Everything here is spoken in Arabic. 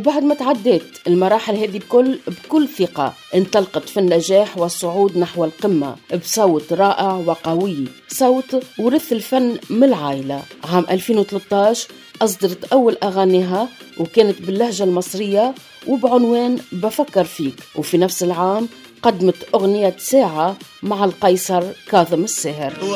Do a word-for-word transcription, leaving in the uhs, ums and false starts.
وبعد ما تعديت المراحل هذه بكل بكل ثقة انطلقت في النجاح والصعود نحو القمة بصوت رائع وقوي، صوت ورث الفن من العائلة. عام ألفين وثلاثة عشر أصدرت أول أغانيها وكانت باللهجة المصرية وبعنوان بفكر فيك، وفي نفس العام قدمت أغنية ساعة مع القيصر كاظم الساهر.